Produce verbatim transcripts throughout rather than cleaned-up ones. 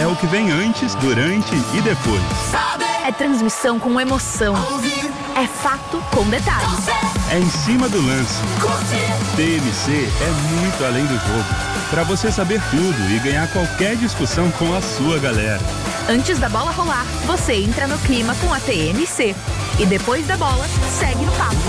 é o que vem antes, durante e depois. É transmissão com emoção. É fato com detalhes. É em cima do lance. T M C é muito além do jogo. Para você saber tudo e ganhar qualquer discussão com a sua galera. Antes da bola rolar, você entra no clima com a T M C. E depois da bola, segue no papo.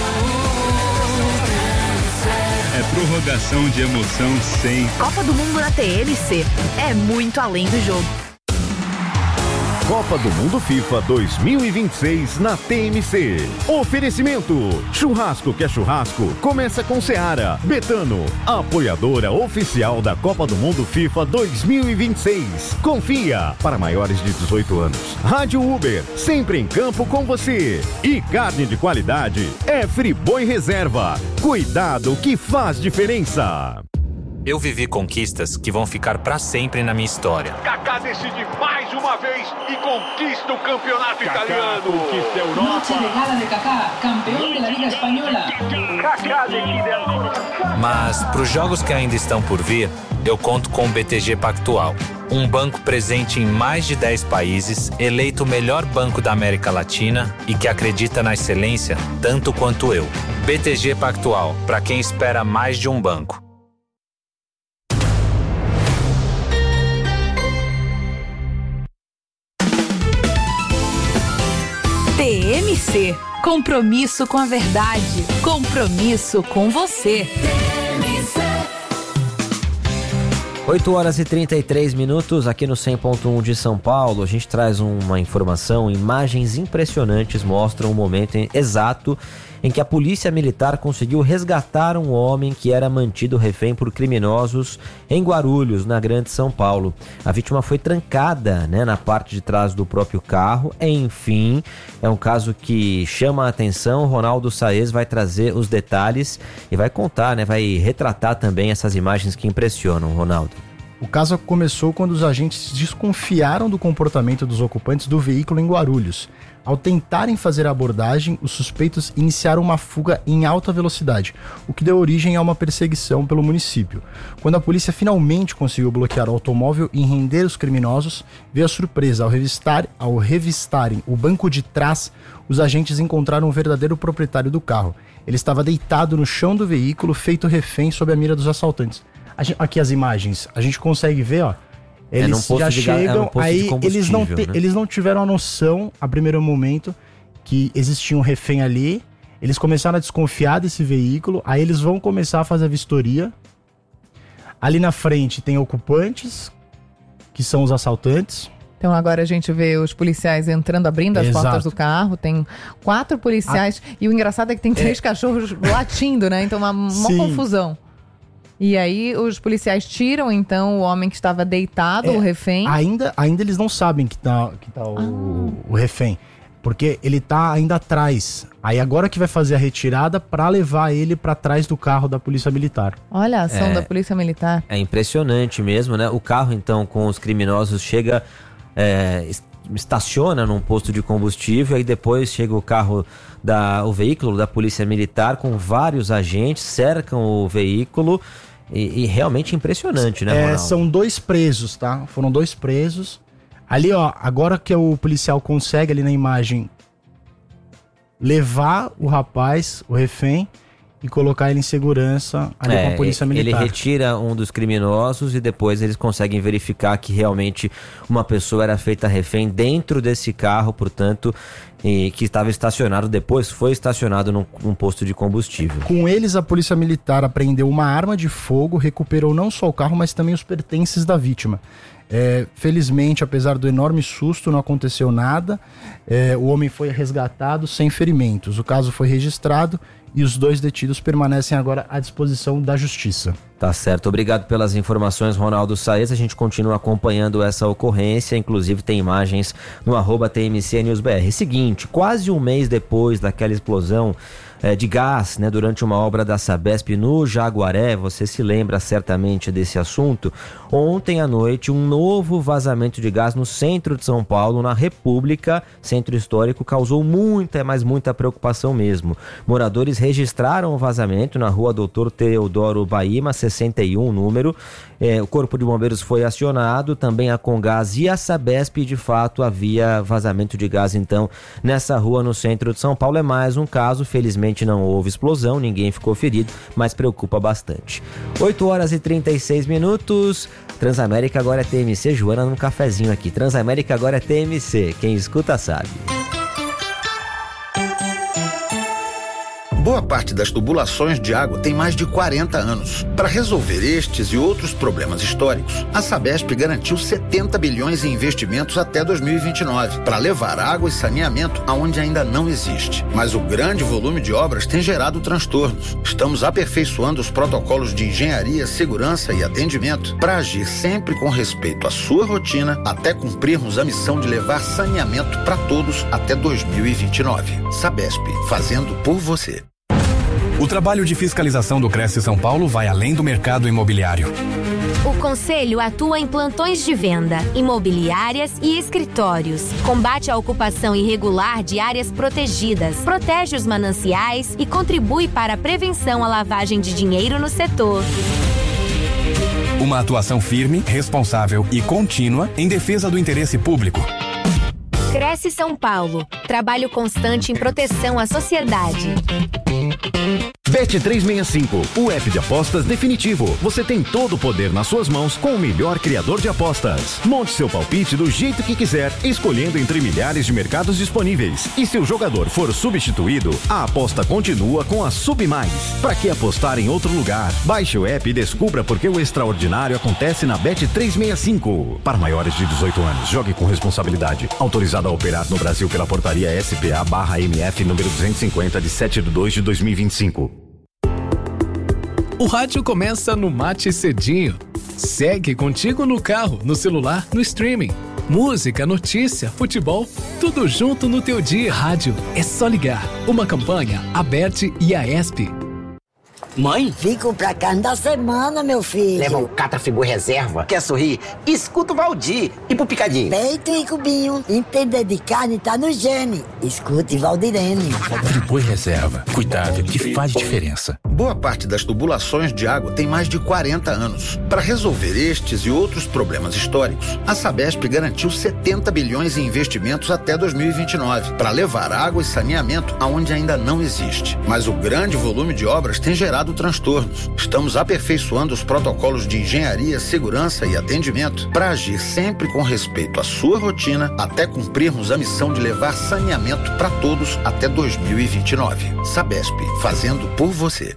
É prorrogação de emoção sem. Copa do Mundo na T M C. É muito além do jogo. Copa do Mundo FIFA dois mil e vinte e seis na T M C. Oferecimento: churrasco que é churrasco, começa com Seara. Betano, apoiadora oficial da Copa do Mundo FIFA dois mil e vinte e seis. Confia, para maiores de dezoito anos. Rádio Uber, sempre em campo com você. E carne de qualidade é Friboi Reserva. Cuidado que faz diferença. Eu vivi conquistas que vão ficar pra sempre na minha história. Kaká decide mais uma vez e conquista o campeonato Kaká italiano. Conquista a Europa. Noche de gala de Kaká, campeão da Liga Espanhola. Kaká decide ancora. Mas pros jogos que ainda estão por vir, eu conto com o B T G Pactual. Um banco presente em mais de dez países, eleito o melhor banco da América Latina e que acredita na excelência tanto quanto eu. B T G Pactual, pra quem espera mais de um banco. T M C. Compromisso com a verdade. Compromisso com você. oito horas e trinta e três minutos aqui no cem ponto um de São Paulo. A gente traz uma informação. Imagens impressionantes mostram o momento exato em que a polícia militar conseguiu resgatar um homem que era mantido refém por criminosos em Guarulhos, na Grande São Paulo. A vítima foi trancada, né, na parte de trás do próprio carro. Enfim, é um caso que chama a atenção. Ronaldo Saez vai trazer os detalhes e vai contar, né, vai retratar também essas imagens que impressionam, Ronaldo. O caso começou quando os agentes desconfiaram do comportamento dos ocupantes do veículo em Guarulhos. Ao tentarem fazer a abordagem, os suspeitos iniciaram uma fuga em alta velocidade, o que deu origem a uma perseguição pelo município. Quando a polícia finalmente conseguiu bloquear o automóvel e render os criminosos, veio a surpresa. Ao revistar, ao revistarem o banco de trás, os agentes encontraram o verdadeiro proprietário do carro. Ele estava deitado no chão do veículo, feito refém sob a mira dos assaltantes. Aqui as imagens, a gente consegue ver, ó. Eles é já de, chegam, é aí eles não, te, né? eles não tiveram a noção, a primeiro momento, que existia um refém ali. Eles começaram a desconfiar desse veículo, aí eles vão começar a fazer a vistoria. Ali na frente tem ocupantes, que são os assaltantes. Então agora a gente vê os policiais entrando, abrindo as Exato. portas do carro. Tem quatro policiais a... e o engraçado é que tem três é... cachorros latindo, né? Então uma, uma confusão. E aí os policiais tiram, então, o homem que estava deitado, é, o refém. Ainda, ainda eles não sabem que tá, que tá o, ah. o refém, porque ele tá ainda atrás. Aí agora que vai fazer a retirada para levar ele para trás do carro da Polícia Militar. Olha a ação é, da Polícia Militar. É impressionante mesmo, né? O carro, então, com os criminosos chega... É, estaciona num posto de combustível, aí depois chega o carro, da, o veículo da Polícia Militar com vários agentes, cercam o veículo e, e realmente impressionante, né, Ronaldo? É, são dois presos, tá? Foram dois presos. Ali, ó, agora que o policial consegue ali na imagem levar o rapaz, o refém, e colocar ele em segurança ali é, com a Polícia Militar. Ele retira um dos criminosos e depois eles conseguem verificar que realmente uma pessoa era feita refém dentro desse carro, portanto, e que estava estacionado, depois foi estacionado num, num posto de combustível. Com eles, a Polícia Militar apreendeu uma arma de fogo, recuperou não só o carro, mas também os pertences da vítima. É, felizmente, apesar do enorme susto, não aconteceu nada. É, o homem foi resgatado sem ferimentos. O caso foi registrado e os dois detidos permanecem agora à disposição da Justiça. Tá certo. Obrigado pelas informações, Ronaldo Saez. A gente continua acompanhando essa ocorrência. Inclusive tem imagens no arroba T M C News B R. Seguinte, quase um mês depois daquela explosão é, de gás, né, durante uma obra da Sabesp no Jaguaré, você se lembra certamente desse assunto. Ontem à noite, um novo vazamento de gás no centro de São Paulo, na República, centro histórico, causou muita, mas muita preocupação mesmo. Moradores registraram o vazamento na rua Doutor Teodoro Baima, sessenta e um, número, É, o Corpo de Bombeiros foi acionado, também a Comgás e a Sabesp, e de fato havia vazamento de gás então nessa rua no centro de São Paulo. É mais um caso, felizmente não houve explosão, ninguém ficou ferido, mas preocupa bastante. oito horas e trinta e seis minutos, Transamérica agora é T M C, Joana num cafezinho aqui. Transamérica agora é T M C, quem escuta sabe. Boa parte das tubulações de água tem mais de quarenta anos. Para resolver estes e outros problemas históricos, a Sabesp garantiu setenta bilhões em investimentos até dois mil e vinte e nove, para levar água e saneamento aonde ainda não existe. Mas o grande volume de obras tem gerado transtornos. Estamos aperfeiçoando os protocolos de engenharia, segurança e atendimento para agir sempre com respeito à sua rotina, até cumprirmos a missão de levar saneamento para todos até dois mil e vinte e nove. Sabesp, fazendo por você. O trabalho de fiscalização do Cresce São Paulo vai além do mercado imobiliário. O Conselho atua em plantões de venda, imobiliárias e escritórios. Combate a ocupação irregular de áreas protegidas, protege os mananciais e contribui para a prevenção à lavagem de dinheiro no setor. Uma atuação firme, responsável e contínua em defesa do interesse público. Cresce São Paulo. Trabalho constante em proteção à sociedade. Bet trezentos e sessenta e cinco, o app de apostas definitivo. Você tem todo o poder nas suas mãos com o melhor criador de apostas. Monte seu palpite do jeito que quiser, escolhendo entre milhares de mercados disponíveis. E se o jogador for substituído, a aposta continua com a Sub Mais. Pra que apostar em outro lugar? Baixe o app e descubra por que o extraordinário acontece na Bet trezentos e sessenta e cinco. Para maiores de dezoito anos, jogue com responsabilidade. Autorizado a operar no Brasil pela portaria S P A barra M F número duzentos e cinquenta de sete de dois de dois mil e vinte e cinco. O rádio começa no Mate Cedinho. Segue contigo no carro, no celular, no streaming. Música, notícia, futebol, tudo junto no teu dia. Rádio é só ligar. Uma campanha, Aberte e a ESP. Mãe? Vim comprar carne da semana, meu filho. Leva um Catrafigura reserva. Quer sorrir? Escuta o Valdir. E pro picadinho? Peito e cubinho. Entender de carne tá no gene. Escute Valdirene. Friboi reserva. Cuidado que faz diferença. Boa parte das tubulações de água tem mais de quarenta anos. Para resolver estes e outros problemas históricos, a Sabesp garantiu setenta bilhões em investimentos até dois mil e vinte e nove, para levar água e saneamento aonde ainda não existe. Mas o grande volume de obras tem gerado transtornos. Estamos aperfeiçoando os protocolos de engenharia, segurança e atendimento para agir sempre com respeito à sua rotina, até cumprirmos a missão de levar saneamento para todos até dois mil e vinte e nove. Sabesp, fazendo por você.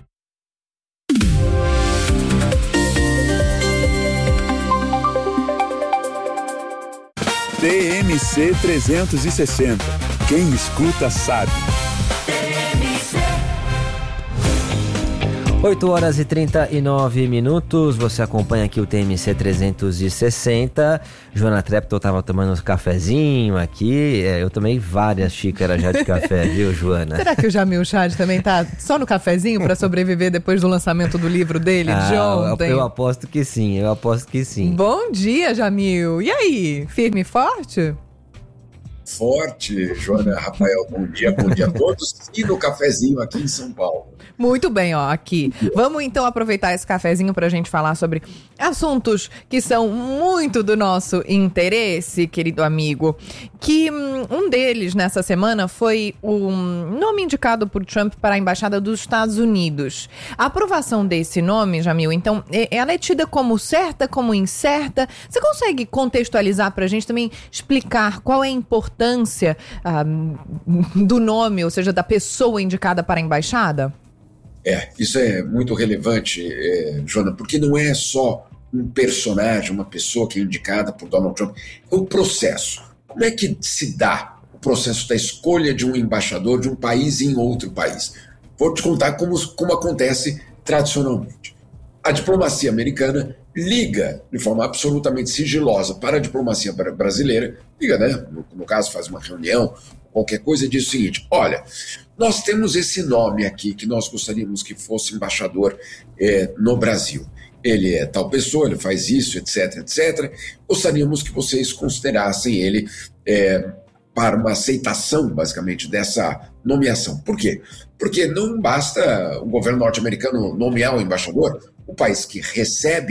T M C trezentos e sessenta. Quem escuta sabe. oito horas e trinta e nove minutos, você acompanha aqui o T M C trezentos e sessenta. Joana Treptow estava tomando um cafezinho aqui, é, eu tomei várias xícaras já de café, viu, Joana? Será que o Jamil Chad também tá só no cafezinho para sobreviver depois do lançamento do livro dele ah, de ontem? Eu, eu aposto que sim, eu aposto que sim. Bom dia, Jamil. E aí, firme e forte? Forte, Joana, Rafael, bom dia, bom dia a todos. E no cafezinho aqui em São Paulo. Muito bem, ó, aqui. Vamos então aproveitar esse cafezinho pra gente falar sobre assuntos que são muito do nosso interesse, querido amigo. Que hum, um deles nessa semana foi o nome indicado por Trump para a Embaixada dos Estados Unidos. A aprovação desse nome, Jamil, então, ela é tida como certa, como incerta. Você consegue contextualizar pra gente também, explicar qual é a importância um, do nome, ou seja, da pessoa indicada para a embaixada? É, isso é muito relevante, é, Joana, porque não é só um personagem, uma pessoa que é indicada por Donald Trump, é o processo. Como é que se dá o processo da escolha de um embaixador de um país em outro país? Vou te contar como, como acontece tradicionalmente. A diplomacia americana liga de forma absolutamente sigilosa para a diplomacia brasileira, liga, né? No, no caso, faz uma reunião, qualquer coisa, e diz o seguinte: olha, nós temos esse nome aqui que nós gostaríamos que fosse embaixador é, no Brasil. Ele é tal pessoa, ele faz isso, etc, etcétera. Gostaríamos que vocês considerassem ele é, para uma aceitação, basicamente, dessa nomeação. Por quê? Porque não basta o governo norte-americano nomear o embaixador, o país que recebe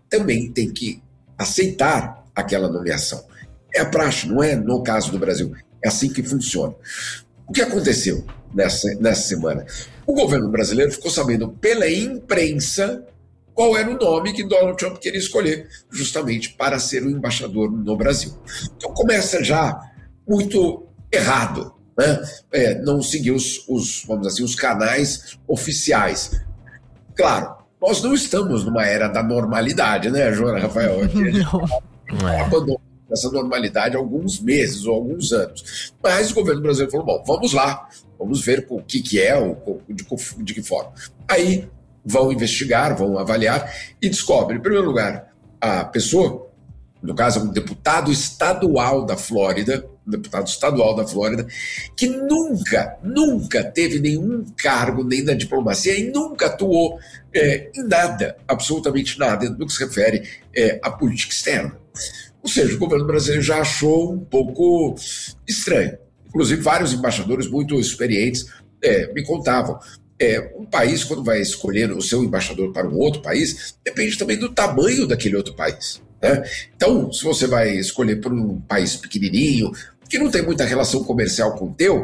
também tem que aceitar aquela nomeação. É a praxe, não é no caso do Brasil. É assim que funciona. O que aconteceu nessa, nessa semana? O governo brasileiro ficou sabendo pela imprensa qual era o nome que Donald Trump queria escolher justamente para ser o embaixador no Brasil. Então começa já muito errado, né? É, não seguir os, os, vamos dizer assim, os canais oficiais. Claro, nós não estamos numa era da normalidade, né, Joana, Rafael? Aqui a gente Não é. abandonou essa normalidade há alguns meses ou alguns anos. Mas o governo brasileiro falou, bom, vamos lá, vamos ver o que, que é, de, de que forma. Aí vão investigar, vão avaliar e descobrem, em primeiro lugar, a pessoa, no caso, um deputado estadual da Flórida, um deputado estadual da Flórida, que nunca, nunca teve nenhum cargo, nem na diplomacia, e nunca atuou é, em nada, absolutamente nada, no que se refere é, à política externa. Ou seja, o governo brasileiro já achou um pouco estranho. Inclusive, vários embaixadores muito experientes é, me contavam. É, um país, quando vai escolher o seu embaixador para um outro país, depende também do tamanho daquele outro país, né? Então, se você vai escolher por um país pequenininho, que não tem muita relação comercial com o teu,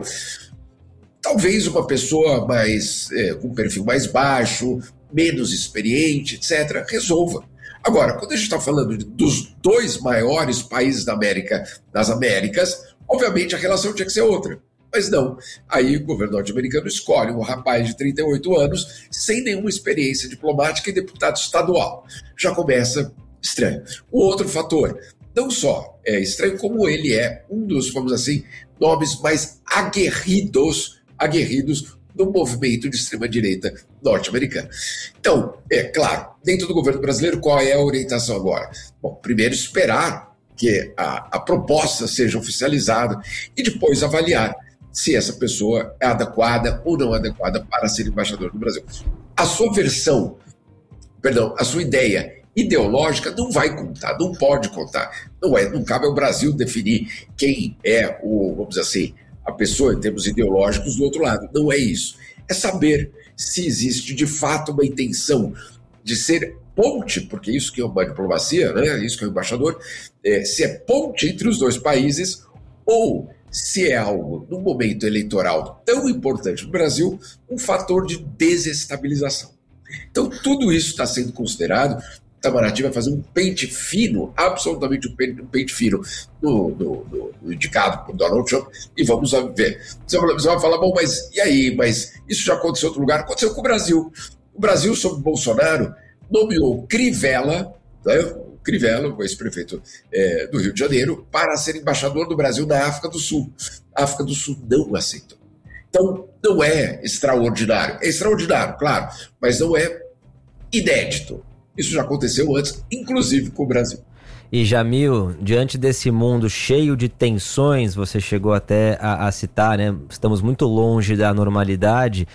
talvez uma pessoa mais, é, com um perfil mais baixo, menos experiente, etcétera, resolva. Agora, quando a gente está falando de, dos dois maiores países da América, das Américas, obviamente a relação tinha que ser outra. Mas não. Aí o governo norte-americano escolhe um rapaz de trinta e oito anos, sem nenhuma experiência diplomática e deputado estadual. Já começa estranho. O outro fator, não só é estranho, como ele é um dos, vamos dizer assim, nomes mais aguerridos, aguerridos do movimento de extrema-direita norte-americano. Então, é claro, dentro do governo brasileiro, qual é a orientação agora? Bom, primeiro esperar que a, a proposta seja oficializada e depois avaliar se essa pessoa é adequada ou não adequada para ser embaixador do Brasil. A sua versão, perdão, a sua ideia ideológica não vai contar, não pode contar. Não, é, não cabe ao Brasil definir quem é o, vamos dizer assim, a pessoa em termos ideológicos do outro lado. Não é isso. É saber se existe de fato uma intenção de ser ponte, porque isso que é uma diplomacia, né? Isso que é o embaixador, é, se é ponte entre os dois países ou se é algo, num momento eleitoral tão importante no Brasil, um fator de desestabilização. Então, tudo isso está sendo considerado. Itamaraty vai fazer um pente fino, absolutamente um pente, um pente fino no, no, no, no indicado por Donald Trump, e vamos ver. Você vai falar, bom, mas e aí? Mas isso já aconteceu em outro lugar? Aconteceu com o Brasil. O Brasil, sob Bolsonaro, nomeou Crivella, né, o Crivella, o ex-prefeito é, do Rio de Janeiro, para ser embaixador do Brasil na África do Sul. A África do Sul não aceitou. Então, não é extraordinário. É extraordinário, claro, mas não é inédito. Isso já aconteceu antes, inclusive com o Brasil. E Jamil, diante desse mundo cheio de tensões, você chegou até a, a citar, né? Estamos muito longe da normalidade.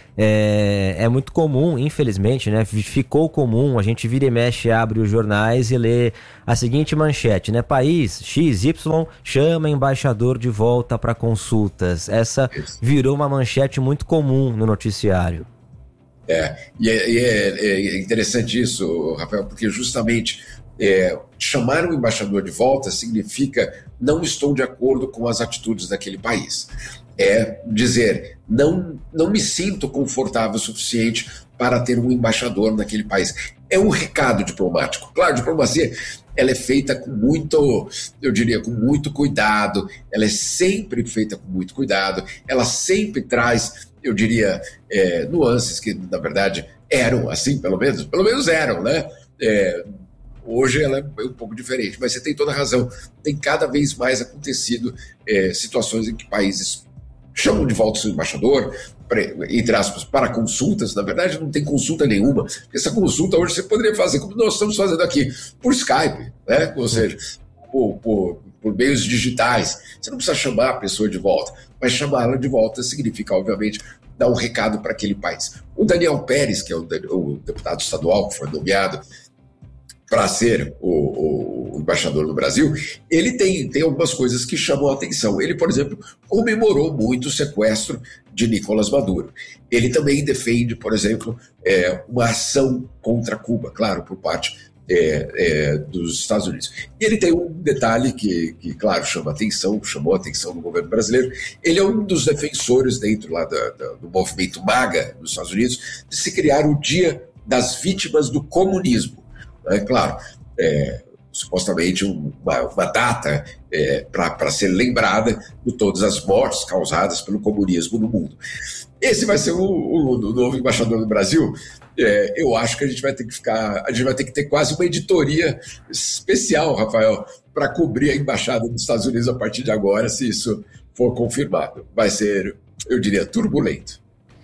É, é muito comum, infelizmente, né? Ficou comum, a gente vira e mexe, abre os jornais e lê a seguinte manchete, né? País X Y chama embaixador de volta para consultas. Essa virou uma manchete muito comum no noticiário. É, e é, e é, é interessante isso, Rafael, porque justamente é, chamar um embaixador de volta significa não estou de acordo com as atitudes daquele país. É dizer, não, não me sinto confortável o suficiente para ter um embaixador naquele país. É um recado diplomático. Claro, a diplomacia ela é feita com muito, eu diria, com muito cuidado, ela é sempre feita com muito cuidado, ela sempre traz, eu diria, é, nuances que, na verdade, eram assim, pelo menos, pelo menos eram, né? É, hoje ela é um pouco diferente, mas você tem toda a razão. Tem cada vez mais acontecido é, situações em que países chamam de volta o seu embaixador, entre aspas, para consultas. Na verdade, não tem consulta nenhuma. Essa consulta hoje você poderia fazer, como nós estamos fazendo aqui, por Skype, né? Ou seja, por, por, por meios digitais. Você não precisa chamar a pessoa de volta, mas chamá-la de volta significa, obviamente, dar um recado para aquele país. O Daniel Pérez, que é o, o deputado estadual que foi nomeado para ser o, o, o embaixador no Brasil, ele tem, tem algumas coisas que chamam a atenção. Ele, por exemplo, comemorou muito o sequestro de Nicolás Maduro. Ele também defende, por exemplo, é, uma ação contra Cuba, claro, por parte é, é, dos Estados Unidos. E ele tem um detalhe que, que, claro, chama atenção, chamou a atenção do governo brasileiro. Ele é um dos defensores dentro lá da, da, do movimento MAGA nos Estados Unidos de se criar o Dia das Vítimas do Comunismo. É claro, é, supostamente uma, uma data é, para ser lembrada de todas as mortes causadas pelo comunismo no mundo. Esse vai ser o, o, o novo embaixador do Brasil. É, eu acho que a gente vai ter que ficar, a gente vai ter que ter quase uma editoria especial, Rafael, para cobrir a embaixada dos Estados Unidos a partir de agora, se isso for confirmado. Vai ser, eu diria, turbulento.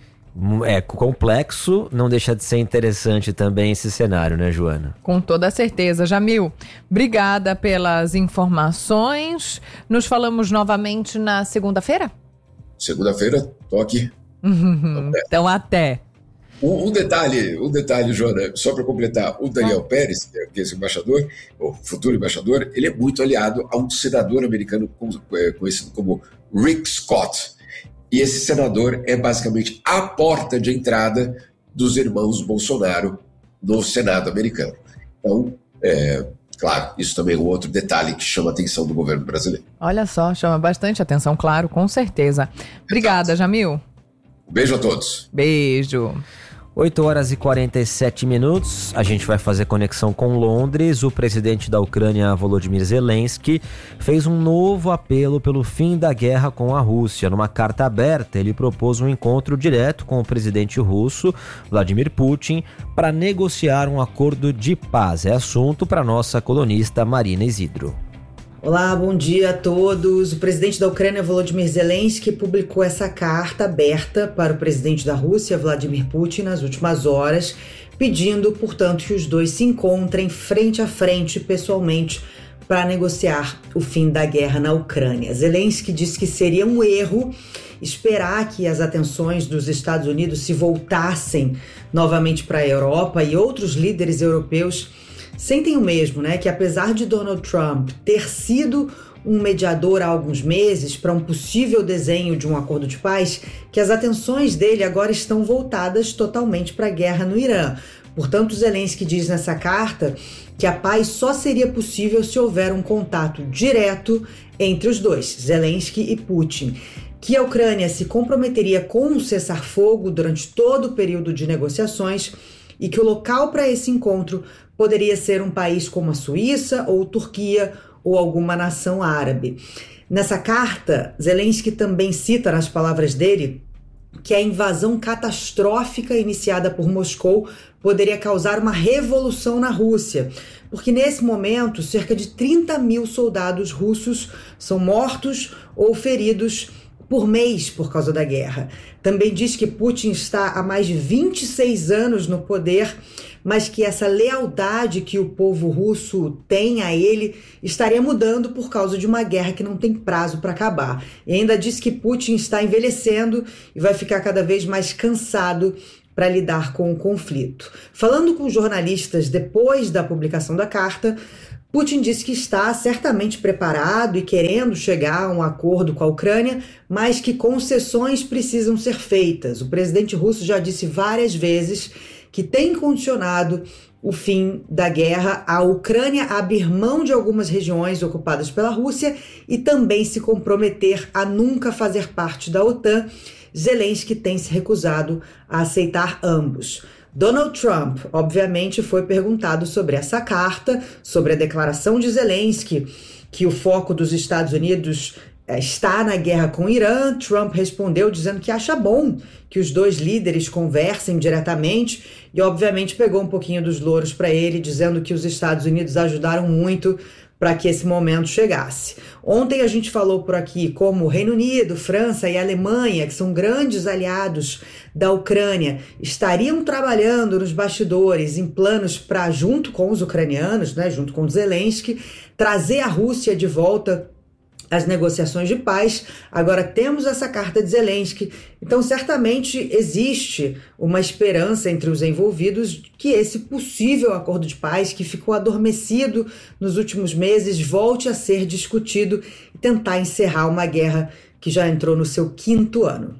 É complexo, não deixa de ser interessante também esse cenário, né, Joana? Com toda certeza. Jamil, obrigada pelas informações. Nos falamos novamente na segunda-feira? Segunda-feira, tô aqui. Uhum. Então, até. Um, um detalhe, um detalhe, Joana, só para completar, o Daniel ah. Pérez, que é esse embaixador, o futuro embaixador, ele é muito aliado a um senador americano conhecido como Rick Scott. E esse senador é basicamente a porta de entrada dos irmãos Bolsonaro no Senado americano. Então, é, claro, isso também é um outro detalhe que chama a atenção do governo brasileiro. Olha só, chama bastante atenção, claro, com certeza. Obrigada, Jamil. Beijo a todos. Beijo. oito horas e quarenta e sete minutos, a gente vai fazer conexão com Londres. O presidente da Ucrânia, Volodymyr Zelensky, fez um novo apelo pelo fim da guerra com a Rússia. Numa carta aberta, ele propôs um encontro direto com o presidente russo, Vladimir Putin, para negociar um acordo de paz. É assunto para nossa colunista Marina Isidro. Olá, bom dia a todos. O presidente da Ucrânia, Volodymyr Zelensky, publicou essa carta aberta para o presidente da Rússia, Vladimir Putin, nas últimas horas, pedindo, portanto, que os dois se encontrem frente a frente, pessoalmente, para negociar o fim da guerra na Ucrânia. Zelensky disse que seria um erro esperar que as atenções dos Estados Unidos se voltassem novamente para a Europa, e outros líderes europeus sentem o mesmo, né? Que apesar de Donald Trump ter sido um mediador há alguns meses para um possível desenho de um acordo de paz, que as atenções dele agora estão voltadas totalmente para a guerra no Irã. Portanto, Zelensky diz nessa carta que a paz só seria possível se houver um contato direto entre os dois, Zelensky e Putin. Que a Ucrânia se comprometeria com um cessar-fogo durante todo o período de negociações e que o local para esse encontro poderia ser um país como a Suíça ou Turquia ou alguma nação árabe. Nessa carta, Zelensky também cita, nas palavras dele, que a invasão catastrófica iniciada por Moscou poderia causar uma revolução na Rússia, porque nesse momento cerca de trinta mil soldados russos são mortos ou feridos por mês por causa da guerra. Também diz que Putin está há mais de vinte e seis anos no poder, mas que essa lealdade que o povo russo tem a ele estaria mudando por causa de uma guerra que não tem prazo para acabar. E ainda diz que Putin está envelhecendo e vai ficar cada vez mais cansado para lidar com o conflito. Falando com jornalistas depois da publicação da carta, Putin disse que está certamente preparado e querendo chegar a um acordo com a Ucrânia, mas que concessões precisam ser feitas. O presidente russo já disse várias vezes que tem condicionado o fim da guerra à Ucrânia a abrir mão de algumas regiões ocupadas pela Rússia e também se comprometer a nunca fazer parte da OTAN. Zelensky tem se recusado a aceitar ambos. Donald Trump, obviamente, foi perguntado sobre essa carta, sobre a declaração de Zelensky, que o foco dos Estados Unidos está na guerra com o Irã. Trump respondeu dizendo que acha bom que os dois líderes conversem diretamente e, obviamente, pegou um pouquinho dos louros para ele, dizendo que os Estados Unidos ajudaram muito para que esse momento chegasse. Ontem a gente falou por aqui como o Reino Unido, França e Alemanha, que são grandes aliados da Ucrânia, estariam trabalhando nos bastidores em planos para, junto com os ucranianos, né, junto com Zelensky, trazer a Rússia de volta as negociações de paz. Agora temos essa carta de Zelensky, então certamente existe uma esperança entre os envolvidos que esse possível acordo de paz que ficou adormecido nos últimos meses volte a ser discutido e tentar encerrar uma guerra que já entrou no seu quinto ano.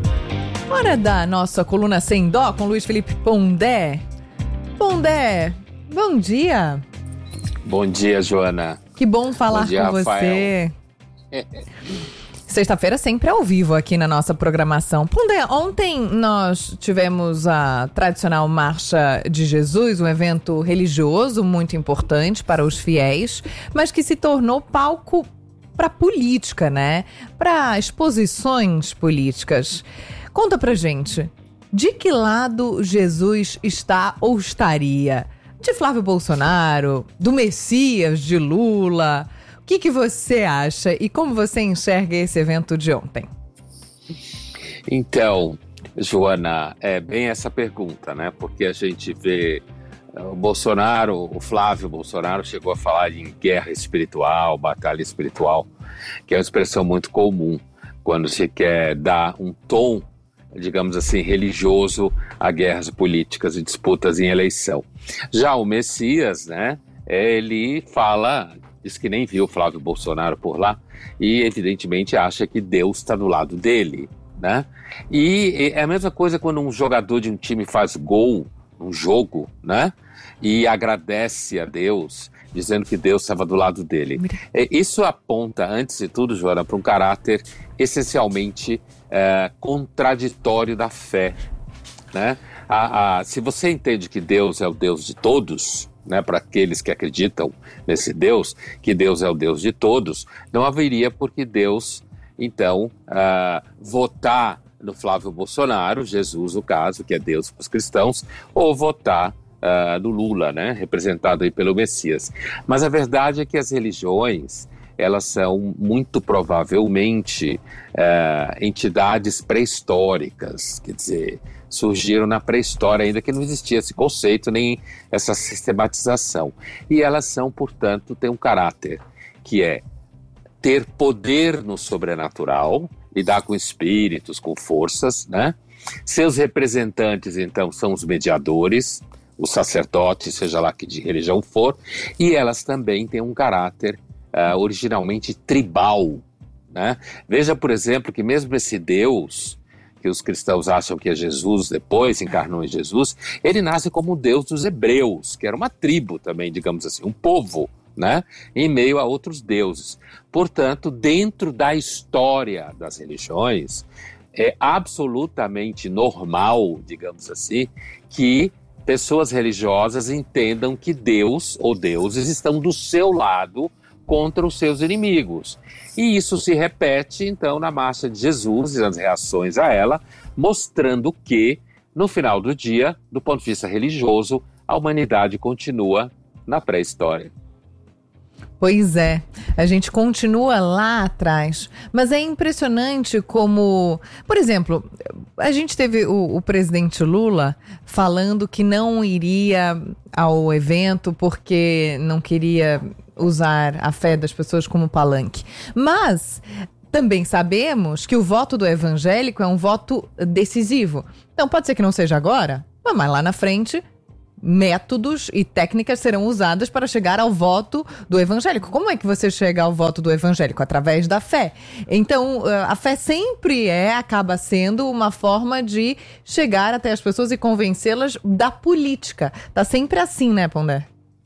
Hora da nossa coluna Sem Dó com Luiz Felipe Pondé. Pondé, Bom dia. Bom dia, Joana. Que bom falar bom dia, com Rafael. você. Sexta-feira sempre ao vivo aqui na nossa programação. Pondé, ontem nós tivemos a tradicional Marcha de Jesus, um evento religioso muito importante para os fiéis, mas que se tornou palco para política, né? Para exposições políticas. Conta pra gente, de que lado Jesus está ou estaria? De Flávio Bolsonaro? Do Messias, de Lula? O que, que você acha e como você enxerga esse evento de ontem? Então, Joana, é bem essa pergunta, né? Porque a gente vê o Bolsonaro, o Flávio Bolsonaro chegou a falar em guerra espiritual, batalha espiritual, que é uma expressão muito comum quando se quer dar um tom, digamos assim, religioso a guerras políticas e disputas em eleição. Já o Messias, né? Ele fala... diz que nem viu o Flávio Bolsonaro por lá e, evidentemente, acha que Deus está do lado dele, né? E é a mesma coisa quando um jogador de um time faz gol num jogo, né? E agradece a Deus, dizendo que Deus estava do lado dele. Isso aponta, antes de tudo, Joana, para um caráter essencialmente é, contraditório da fé, né? A, a, se você entende que Deus é o Deus de todos, né, para aqueles que acreditam nesse Deus, que Deus é o Deus de todos, não haveria por que Deus, então, uh, votar no Flávio Bolsonaro, Jesus, no caso, que é Deus para os cristãos, ou votar uh, no Lula, né, representado aí pelo Messias. Mas a verdade é que as religiões, elas são muito provavelmente uh, entidades pré-históricas, quer dizer... surgiram na pré-história, ainda que não existia esse conceito nem essa sistematização. E elas são, portanto, têm um caráter que é ter poder no sobrenatural, lidar com espíritos, com forças, né? Seus representantes, então, são os mediadores, os sacerdotes, seja lá que de religião for, e elas também têm um caráter uh, originalmente tribal, né? Veja, por exemplo, que mesmo esse Deus... que os cristãos acham que é Jesus, depois encarnou em Jesus, ele nasce como o Deus dos hebreus, que era uma tribo também, digamos assim, um povo, né? Em meio a outros deuses. Portanto, dentro da história das religiões, é absolutamente normal, digamos assim, que pessoas religiosas entendam que Deus ou deuses estão do seu lado contra os seus inimigos. E isso se repete, então, na Marcha de Jesus e nas reações a ela, mostrando que, no final do dia, do ponto de vista religioso, a humanidade continua na pré-história. Pois é, a gente continua lá atrás, mas é impressionante como, por exemplo, a gente teve o, o presidente Lula falando que não iria ao evento porque não queria usar a fé das pessoas como palanque, mas também sabemos que o voto do evangélico é um voto decisivo, então pode ser que não seja agora, mas lá na frente... métodos e técnicas serão usadas para chegar ao voto do evangélico. Como é que você chega ao voto do evangélico? Através da fé. Então, a fé sempre é, acaba sendo uma forma de chegar até as pessoas e convencê-las da política. Tá sempre assim, né, Pondé?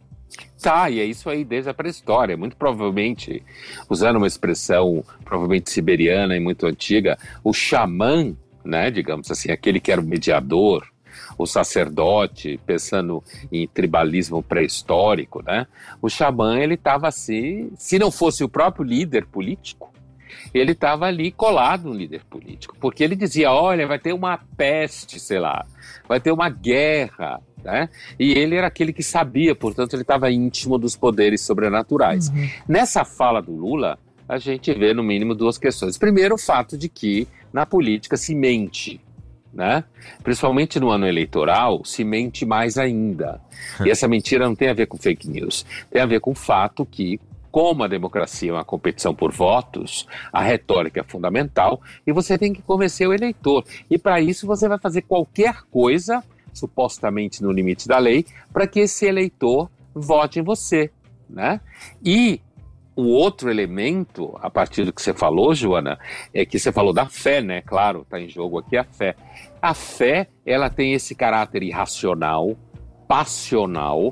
Tá, e é isso aí desde a pré-história. Muito provavelmente, usando uma expressão provavelmente siberiana e muito antiga, o xamã, né, digamos assim, aquele que era o mediador, o sacerdote, pensando em tribalismo pré-histórico, né? O xamã, ele estava assim, se não fosse o próprio líder político, ele estava ali colado no líder político, porque ele dizia, olha, vai ter uma peste, sei lá, vai ter uma guerra, né? E ele era aquele que sabia, portanto, ele estava íntimo dos poderes sobrenaturais. Uhum. Nessa fala do Lula, a gente vê, no mínimo, duas questões. Primeiro, o fato de que, na política, se mente, né? Principalmente no ano eleitoral, se mente mais ainda. E essa mentira não tem a ver com fake news, tem a ver com o fato que, como a democracia é uma competição por votos, a retórica é fundamental e você tem que convencer o eleitor. E para isso você vai fazer qualquer coisa, supostamente no limite da lei, para que esse eleitor vote em você, né? E o outro elemento, a partir do que você falou, Joana, é que você falou da fé, né? Claro, está em jogo aqui a fé. A fé, ela tem esse caráter irracional, passional,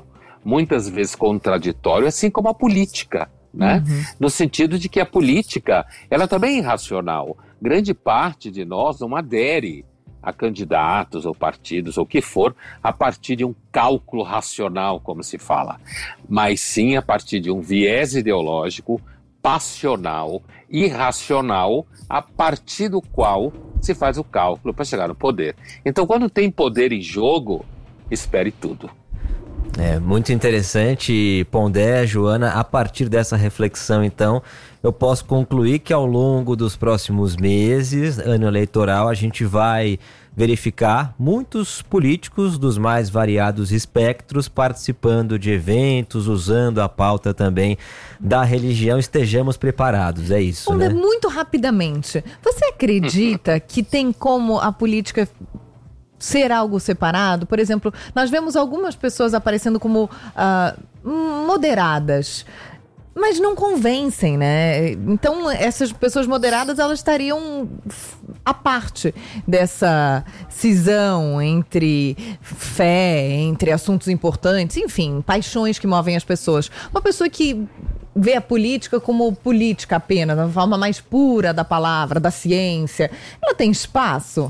muitas vezes contraditório, assim como a política, né? Uhum. No sentido de que a política, ela também é irracional. Grande parte de nós não adere a candidatos ou partidos, ou o que for, a partir de um cálculo racional, como se fala, mas sim a partir de um viés ideológico, passional, irracional, a partir do qual se faz o cálculo para chegar no poder. Então, quando tem poder em jogo, espere tudo. É muito interessante, Pondé, Joana. A partir dessa reflexão, então, eu posso concluir que ao longo dos próximos meses, ano eleitoral, a gente vai verificar muitos políticos dos mais variados espectros participando de eventos, usando a pauta também da religião. Estejamos preparados, é isso, Pondé, né? Muito rapidamente, você acredita que tem como a política ser algo separado? Por exemplo, nós vemos algumas pessoas aparecendo como uh, moderadas, mas não convencem, né? Então, essas pessoas moderadas, elas estariam à parte dessa cisão entre fé, entre assuntos importantes, enfim, paixões que movem as pessoas. Uma pessoa que vê a política como política apenas, da forma mais pura da palavra, da ciência, ela tem espaço?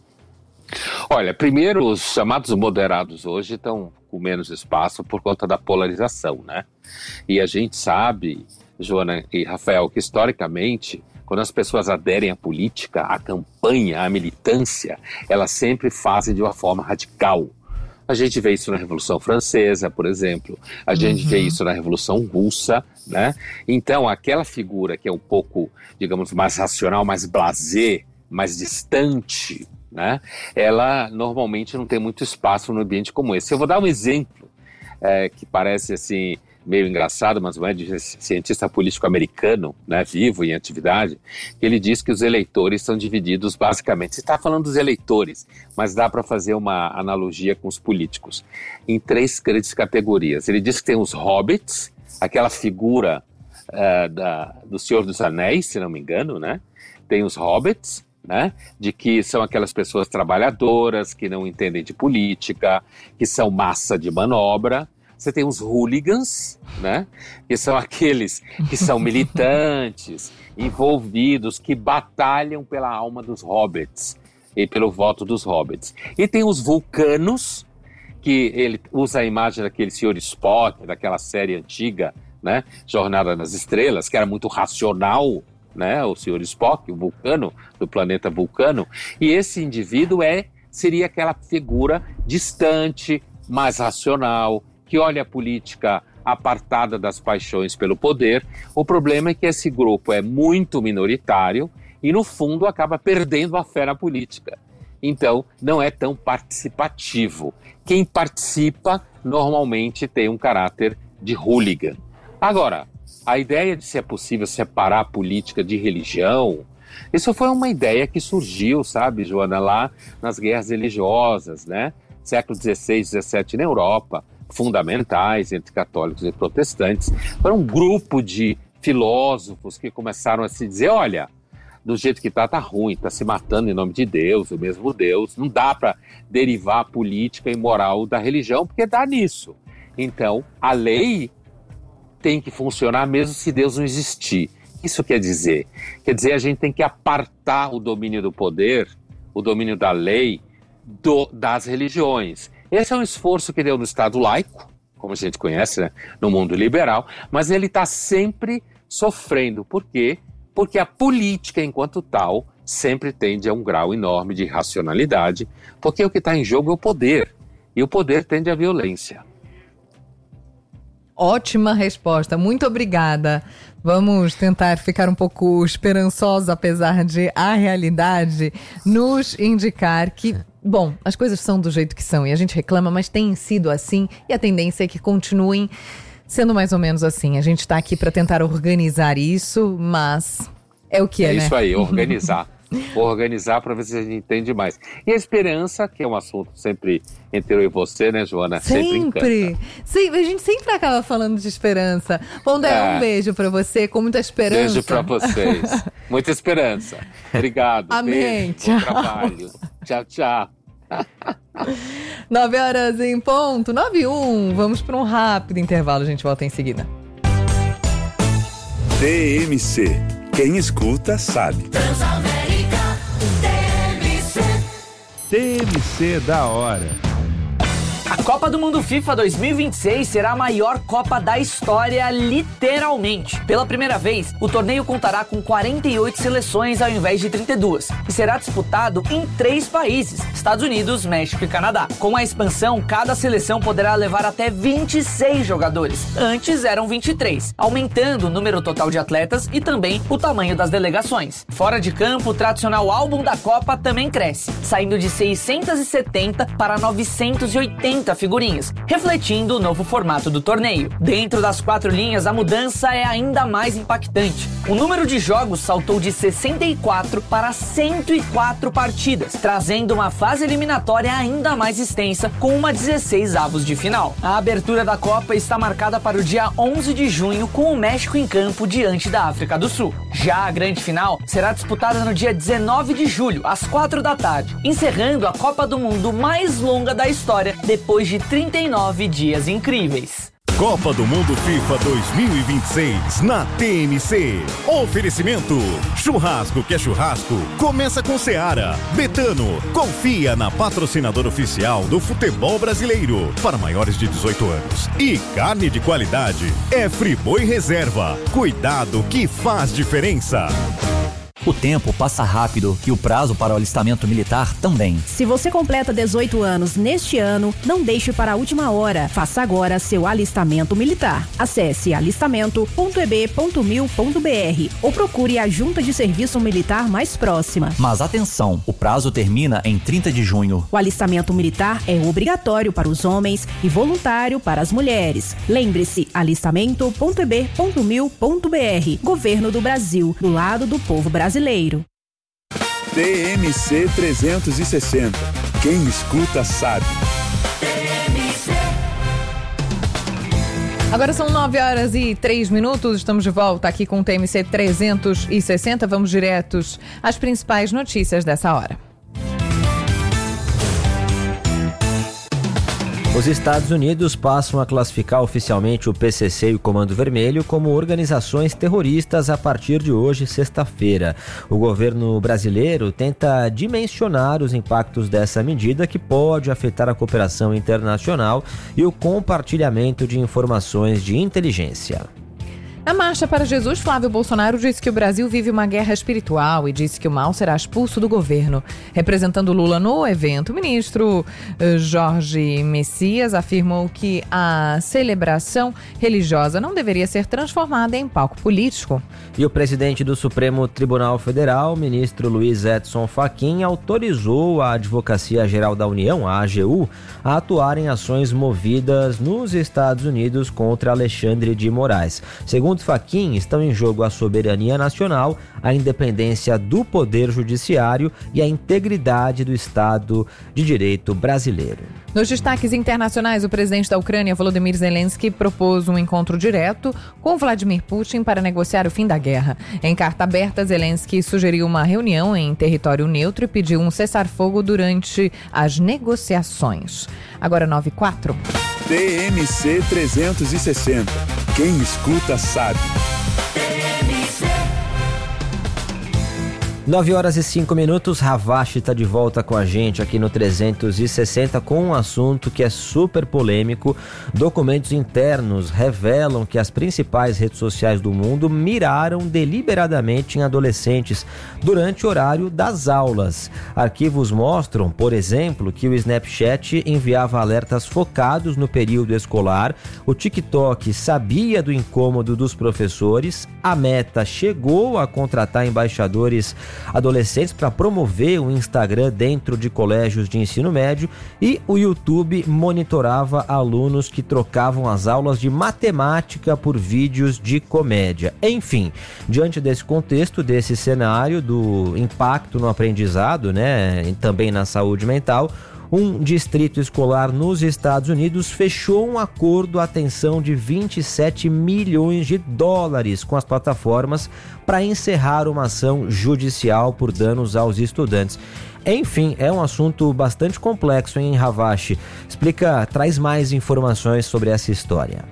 Olha, primeiro, os chamados moderados hoje estão com menos espaço por conta da polarização, né? E a gente sabe, Joana e Rafael, que historicamente, quando as pessoas aderem à política, à campanha, à militância, elas sempre fazem de uma forma radical. A gente vê isso na Revolução Francesa, por exemplo. A gente uhum. vê isso na Revolução Russa, né? Então, aquela figura que é um pouco, digamos, mais racional, mais blasé, mais distante, né? Ela normalmente não tem muito espaço no ambiente como esse. Eu vou dar um exemplo é, que parece assim meio engraçado, mas não é, de cientista político americano, né, vivo em atividade. Ele diz que os eleitores são divididos basicamente, você está falando dos eleitores, mas dá para fazer uma analogia com os políticos, em três grandes categorias. Ele diz que tem os hobbits, aquela figura uh, da, do Senhor dos Anéis, se não me engano, né? Tem os hobbits, né? De que são aquelas pessoas trabalhadoras, que não entendem de política, que são massa de manobra. Você tem os hooligans, né? Que são aqueles que são militantes, envolvidos, que batalham pela alma dos hobbits e pelo voto dos hobbits. E tem os vulcanos, que ele usa a imagem daquele senhor Spock, daquela série antiga, né? Jornada nas Estrelas, que era muito racional, né, o senhor Spock, o vulcano, do planeta Vulcano, e esse indivíduo é, seria aquela figura distante, mais racional, que olha a política apartada das paixões pelo poder. O problema é que esse grupo é muito minoritário e, no fundo, acaba perdendo a fé na política. Então, não é tão participativo. Quem participa, normalmente, tem um caráter de hooligan. Agora, a ideia de se é possível separar a política de religião, isso foi uma ideia que surgiu, sabe, Joana, lá nas guerras religiosas, né? Século dezesseis, dezessete na Europa, fundamentais entre católicos e protestantes. Foi um grupo de filósofos que começaram a se dizer, olha, do jeito que está, tá ruim, está se matando em nome de Deus, o mesmo Deus, não dá para derivar a política e moral da religião, porque dá nisso. Então, a lei tem que funcionar mesmo se Deus não existir. Isso quer dizer? Quer dizer, a gente tem que apartar o domínio do poder, o domínio da lei, do, das religiões. Esse é um esforço que deu no Estado laico, como a gente conhece, né, no mundo liberal, mas ele está sempre sofrendo. Por quê? Porque a política, enquanto tal, sempre tende a um grau enorme de irracionalidade, porque o que está em jogo é o poder, e o poder tende à violência. Ótima resposta, muito obrigada. Vamos tentar ficar um pouco esperançosos, apesar de a realidade nos indicar que, bom, as coisas são do jeito que são e a gente reclama, mas tem sido assim e a tendência é que continuem sendo mais ou menos assim. A gente está aqui para tentar organizar isso, mas é o que é, é né? isso aí, organizar. Organizar para ver se a gente entende mais. E a esperança, que é um assunto sempre entre eu e você, né, Joana? Sempre. Sempre. A gente sempre acaba falando de esperança. Pondé, é. um beijo para você, com muita esperança. Beijo para vocês. Muita esperança. Obrigado. Amém. Beijo, bom trabalho. Tchau, tchau. nove horas em ponto, nove e um. Vamos para um rápido intervalo, a gente volta em seguida. T M C. Quem escuta sabe. Transamérica T M C. T M C da hora. A Copa do Mundo FIFA dois mil e vinte e seis será a maior Copa da história, literalmente. Pela primeira vez, o torneio contará com quarenta e oito seleções ao invés de trinta e duas e será disputado em três países, Estados Unidos, México e Canadá. Com a expansão, cada seleção poderá levar até vinte e seis jogadores. Antes eram vinte e três, aumentando o número total de atletas e também o tamanho das delegações. Fora de campo, o tradicional álbum da Copa também cresce, saindo de seiscentos e setenta para novecentos e oitenta figurinhas, refletindo o novo formato do torneio. Dentro das quatro linhas, a mudança é ainda mais impactante. O número de jogos saltou de sessenta e quatro para cento e quatro partidas, trazendo uma fase eliminatória ainda mais extensa, com uma dezesseis avos de final. A abertura da Copa está marcada para o dia onze de junho, com o México em campo diante da África do Sul. Já a grande final será disputada no dia dezenove de julho, às quatro da tarde, encerrando a Copa do Mundo mais longa da história, depois de trinta e nove dias incríveis. Copa do Mundo FIFA dois mil e vinte e seis na T M C. Oferecimento: churrasco que é churrasco, começa com Seara. Betano, confia na patrocinadora oficial do futebol brasileiro para maiores de dezoito anos. E carne de qualidade é Friboi Reserva. Cuidado que faz diferença. O tempo passa rápido e o prazo para o alistamento militar também. Se você completa dezoito anos neste ano, não deixe para a última hora. Faça agora seu alistamento militar. Acesse alistamento ponto e b ponto mil ponto b r ou procure a junta de serviço militar mais próxima. Mas atenção, o prazo termina em trinta de junho. O alistamento militar é obrigatório para os homens e voluntário para as mulheres. Lembre-se, alistamento ponto e b ponto mil ponto b r. Governo do Brasil, do lado do povo brasileiro. Brasileiro. T M C trezentos e sessenta. Quem escuta sabe. Agora são nove horas e três minutos. Estamos de volta aqui com o T M C trezentos e sessenta. Vamos diretos às principais notícias dessa hora. Os Estados Unidos passam a classificar oficialmente o P C C e o Comando Vermelho como organizações terroristas a partir de hoje, sexta-feira. O governo brasileiro tenta dimensionar os impactos dessa medida, que pode afetar a cooperação internacional e o compartilhamento de informações de inteligência. Na Marcha para Jesus, Flávio Bolsonaro disse que o Brasil vive uma guerra espiritual e disse que o mal será expulso do governo. Representando Lula no evento, o ministro Jorge Messias afirmou que a celebração religiosa não deveria ser transformada em palco político. E o presidente do Supremo Tribunal Federal, ministro Luiz Edson Fachin, autorizou a Advocacia Geral da União, a A G U, a atuar em ações movidas nos Estados Unidos contra Alexandre de Moraes. Segundo Fachin, estão em jogo a soberania nacional, a independência do Poder Judiciário e a integridade do Estado de Direito brasileiro. Nos destaques internacionais, o presidente da Ucrânia, Volodymyr Zelensky, propôs um encontro direto com Vladimir Putin para negociar o fim da guerra. Em carta aberta, Zelensky sugeriu uma reunião em território neutro e pediu um cessar-fogo durante as negociações. Agora nove e quatro. T M C trezentos e sessenta. Quem escuta sabe. nove horas e cinco minutos, Ravache está de volta com a gente aqui no trezentos e sessenta com um assunto que é super polêmico. Documentos internos revelam que as principais redes sociais do mundo miraram deliberadamente em adolescentes durante o horário das aulas. Arquivos mostram, por exemplo, que o Snapchat enviava alertas focados no período escolar, o TikTok sabia do incômodo dos professores, a Meta chegou a contratar embaixadores adolescentes para promover o Instagram dentro de colégios de ensino médio e o YouTube monitorava alunos que trocavam as aulas de matemática por vídeos de comédia. Enfim, diante desse contexto, desse cenário do impacto no aprendizado, né, e também na saúde mental, Um distrito escolar nos Estados Unidos fechou um acordo, atenção, de vinte e sete milhões de dólares com as plataformas para encerrar uma ação judicial por danos aos estudantes. Enfim, é um assunto bastante complexo, hein, Ravache? Explica, traz mais informações sobre essa história.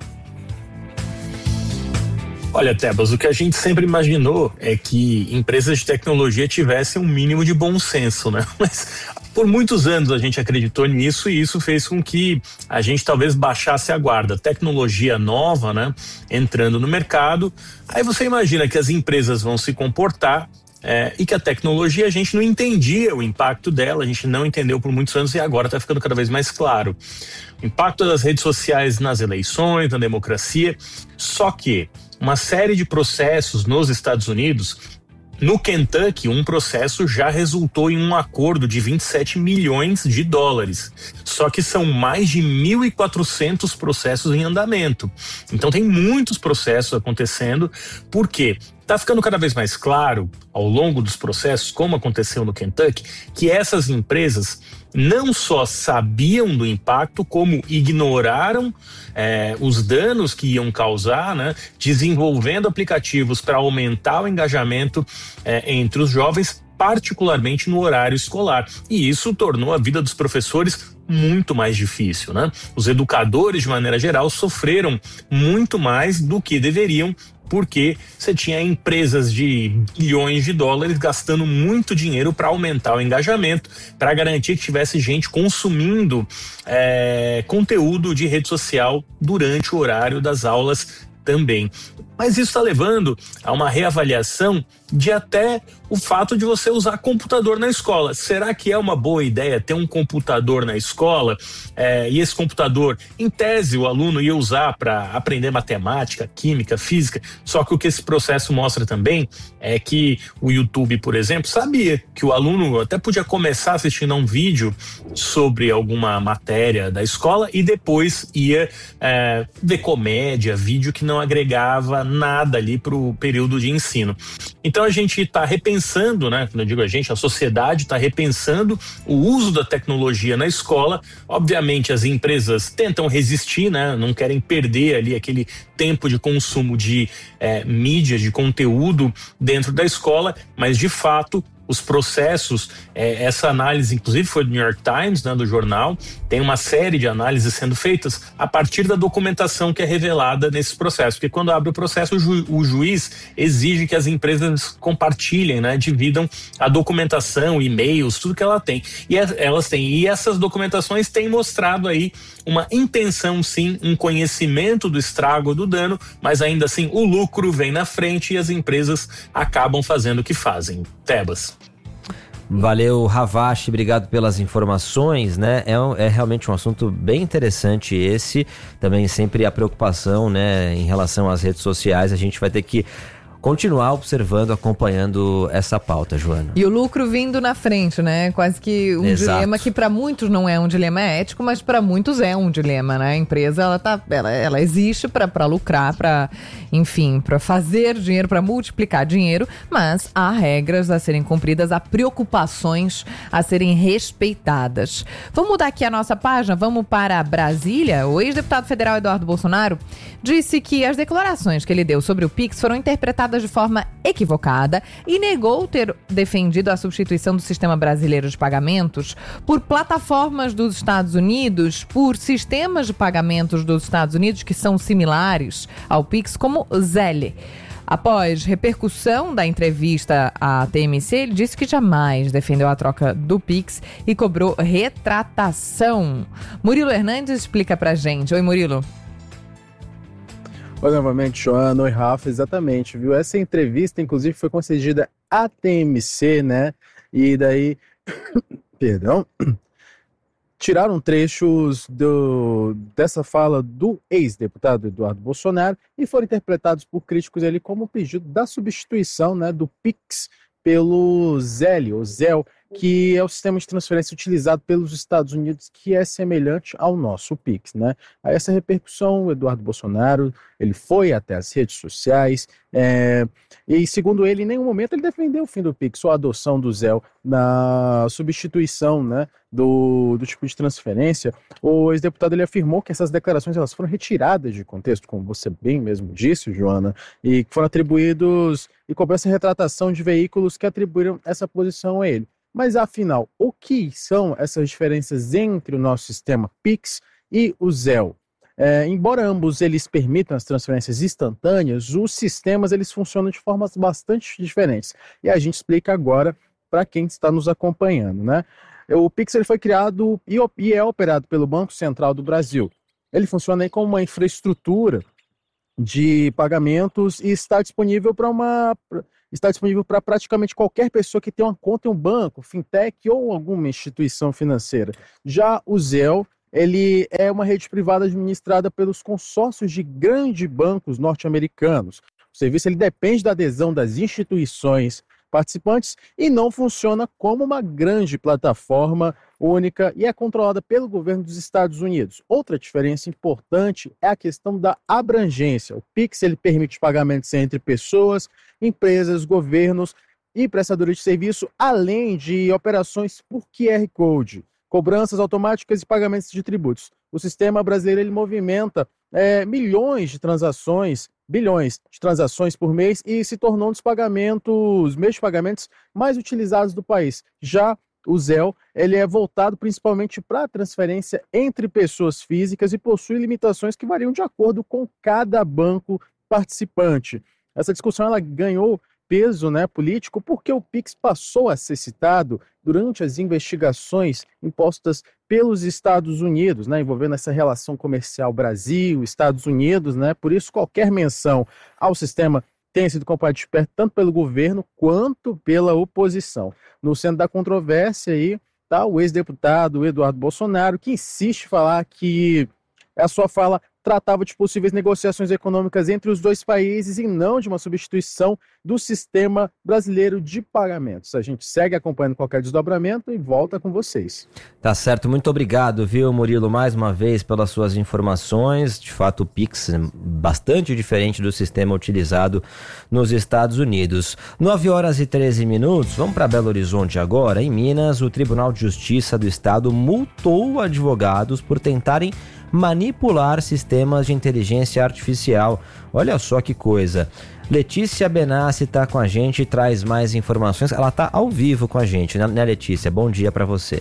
Olha, Tebas, o que a gente sempre imaginou é que empresas de tecnologia tivessem um mínimo de bom senso, né? Mas por muitos anos a gente acreditou nisso e isso fez com que a gente talvez baixasse a guarda. Tecnologia nova, né? Entrando no mercado, aí você imagina que as empresas vão se comportar É, e que a tecnologia, a gente não entendia o impacto dela, a gente não entendeu por muitos anos e agora está ficando cada vez mais claro. O impacto das redes sociais nas eleições, na democracia, só que uma série de processos nos Estados Unidos, no Kentucky, um processo já resultou em um acordo de vinte e sete milhões de dólares. Só que são mais de mil e quatrocentos processos em andamento. Então tem muitos processos acontecendo, por quê? Está ficando cada vez mais claro, ao longo dos processos, como aconteceu no Kentucky, que essas empresas não só sabiam do impacto, como ignoraram é, os danos que iam causar, né, desenvolvendo aplicativos para aumentar o engajamento é, entre os jovens, particularmente no horário escolar. E isso tornou a vida dos professores muito mais difícil, né? Os educadores, de maneira geral, sofreram muito mais do que deveriam, porque você tinha empresas de bilhões de dólares gastando muito dinheiro para aumentar o engajamento, para garantir que tivesse gente consumindo é, conteúdo de rede social durante o horário das aulas também. Mas isso está levando a uma reavaliação de até o fato de você usar computador na escola. Será que é uma boa ideia ter um computador na escola? É, e esse computador, em tese, o aluno ia usar para aprender matemática, química, física, só que o que esse processo mostra também é que o YouTube, por exemplo, sabia que o aluno até podia começar assistindo a um vídeo sobre alguma matéria da escola e depois ia é, ver comédia, vídeo que não agregava nada ali para o período de ensino. Então a gente está repensando, né? Quando eu digo a gente, a sociedade está repensando o uso da tecnologia na escola. Obviamente as empresas tentam resistir, né? Não querem perder ali aquele tempo de consumo de é, mídia, de conteúdo dentro da escola, mas de fato os processos, é, essa análise inclusive foi do New York Times, né, do jornal, tem uma série de análises sendo feitas a partir da documentação que é revelada nesses processos, porque quando abre o processo o, ju, o juiz exige que as empresas compartilhem, né, dividam a documentação, e-mails, tudo que ela tem, e elas têm, e essas documentações têm mostrado aí uma intenção sim, um conhecimento do estrago, do dano, mas ainda assim o lucro vem na frente e as empresas acabam fazendo o que fazem. Tebas. Valeu, Ravache, obrigado pelas informações, né? É, um, é realmente um assunto bem interessante esse, também sempre a preocupação, né, em relação às redes sociais, a gente vai ter que continuar observando, acompanhando essa pauta, Joana. E o lucro vindo na frente, né? Quase que um Exato. dilema que para muitos não é um dilema ético, mas para muitos é um dilema, né? A empresa, ela tá, ela, ela existe para lucrar, para, enfim, para fazer dinheiro, para multiplicar dinheiro, mas há regras a serem cumpridas, há preocupações a serem respeitadas. Vamos mudar aqui a nossa página, vamos para Brasília. O ex-deputado federal Eduardo Bolsonaro disse que as declarações que ele deu sobre o Pix foram interpretadas de forma equivocada e negou ter defendido a substituição do sistema brasileiro de pagamentos por plataformas dos Estados Unidos, por sistemas de pagamentos dos Estados Unidos que são similares ao Pix, como o Zelle. Após repercussão da entrevista à T M C, ele disse que jamais defendeu a troca do Pix e cobrou retratação. Murilo Hernandes explica pra gente. Oi, Murilo. Oi, novamente, Joana. Oi, Rafa, exatamente, viu? Essa entrevista, inclusive, foi concedida à T M C, né? E daí, perdão, tiraram trechos do, dessa fala do ex-deputado Eduardo Bolsonaro e foram interpretados por críticos ali como o pedido da substituição, né, do Pix pelo Zelle, ou Zelle, que é o sistema de transferência utilizado pelos Estados Unidos, que é semelhante ao nosso Pix, né? A essa repercussão, o Eduardo Bolsonaro, ele foi até as redes sociais, é, e segundo ele, em nenhum momento ele defendeu o fim do Pix, ou a adoção do Zelle na substituição, né, do, do tipo de transferência. O ex-deputado ele afirmou que essas declarações elas foram retiradas de contexto, como você bem mesmo disse, Joana, e que foram atribuídos, e cobrou essa retratação de veículos que atribuíram essa posição a ele. Mas, afinal, o que são essas diferenças entre o nosso sistema Pix e o Zelle? É, embora ambos eles permitam as transferências instantâneas, os sistemas eles funcionam de formas bastante diferentes. E a gente explica agora para quem está nos acompanhando, né? O Pix ele foi criado e é operado pelo Banco Central do Brasil. Ele funciona aí como uma infraestrutura de pagamentos e está disponível para uma está disponível para praticamente qualquer pessoa que tenha uma conta em um banco, fintech ou alguma instituição financeira. Já o Zelle, ele é uma rede privada administrada pelos consórcios de grandes bancos norte-americanos. O serviço ele depende da adesão das instituições participantes e não funciona como uma grande plataforma única e é controlada pelo governo dos Estados Unidos. Outra diferença importante é a questão da abrangência. O Pix ele permite pagamentos entre pessoas, empresas, governos e prestadores de serviço, além de operações por Q R Code, cobranças automáticas e pagamentos de tributos. O sistema brasileiro ele movimenta é, milhões de transações, bilhões de transações por mês e se tornou um dos pagamentos, meios de pagamentos mais utilizados do país. Já o Zelle, ele é voltado principalmente para a transferência entre pessoas físicas e possui limitações que variam de acordo com cada banco participante. Essa discussão ela ganhou peso, né, político porque o Pix passou a ser citado durante as investigações impostas pelos Estados Unidos, né, envolvendo essa relação comercial Brasil-Estados Unidos, né, por isso qualquer menção ao sistema tem sido acompanhado de perto tanto pelo governo quanto pela oposição. No centro da controvérsia aí está o ex-deputado Eduardo Bolsonaro, que insiste em falar que a sua fala tratava de possíveis negociações econômicas entre os dois países e não de uma substituição do sistema brasileiro de pagamentos. A gente segue acompanhando qualquer desdobramento e volta com vocês. Tá certo, muito obrigado, viu, Murilo, mais uma vez pelas suas informações. De fato, o Pix é bastante diferente do sistema utilizado nos Estados Unidos. nove horas e treze minutos, vamos para Belo Horizonte agora. Em Minas, o Tribunal de Justiça do Estado multou advogados por tentarem manipular sistemas de inteligência artificial. Olha só que coisa. Letícia Benassi está com a gente e traz mais informações. Ela está ao vivo com a gente, né, Letícia? Bom dia para você.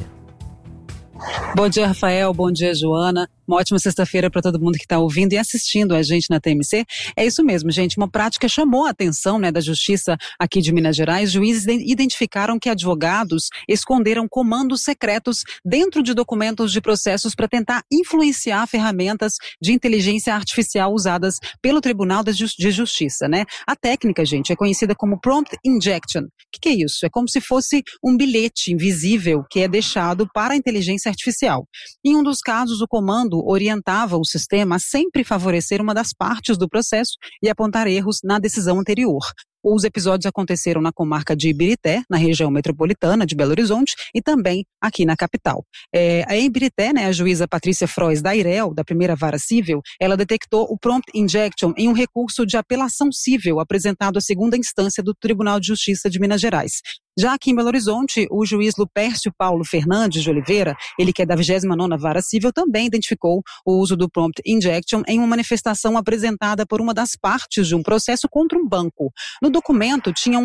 Bom dia, Rafael. Bom dia, Joana. Uma ótima sexta-feira para todo mundo que está ouvindo e assistindo a gente na T M C. É isso mesmo, gente. Uma prática chamou a atenção, né, da Justiça aqui de Minas Gerais. Juízes identificaram que advogados esconderam comandos secretos dentro de documentos de processos para tentar influenciar ferramentas de inteligência artificial usadas pelo Tribunal de Justiça, né? A técnica, gente, é conhecida como prompt injection. O que, que é isso? É como se fosse um bilhete invisível que é deixado para a inteligência artificial. Em um dos casos, o comando orientava o sistema a sempre favorecer uma das partes do processo e apontar erros na decisão anterior. Os episódios aconteceram na comarca de Ibirité, na região metropolitana de Belo Horizonte e também aqui na capital. É, em Ibirité, né, a juíza Patrícia Frois da Irel, da primeira vara civil, ela detectou o prompt injection em um recurso de apelação civil apresentado à segunda instância do Tribunal de Justiça de Minas Gerais. Já aqui em Belo Horizonte, o juiz Lupércio Paulo Fernandes de Oliveira, ele que é da vigésima nona Vara Civil, também identificou o uso do prompt injection em uma manifestação apresentada por uma das partes de um processo contra um banco. No documento tinham